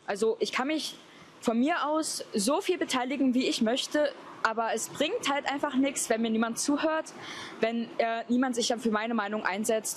Also ich kann mich von mir aus so viel beteiligen, wie ich möchte, aber es bringt halt einfach nichts, wenn mir niemand zuhört, wenn niemand sich dann für meine Meinung einsetzt.